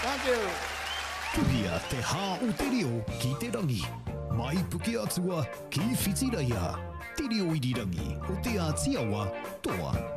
Thank you。 Pupia te ha o te reo ki te rangi. Mai puke atua ki whitira ia. Te reo irirangi o te Ātiawa toa.